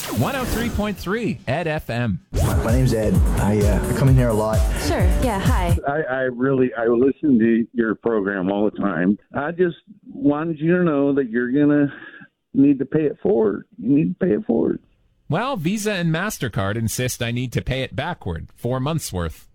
103.3 Ed FM. My name's Ed. I come in here a lot. Sure. Yeah. Hi. I listen to your program all the time. I just wanted you to know that you're going to need to pay it forward. You need to pay it forward. Well, Visa and MasterCard insist I need to pay it backward, 4 months worth.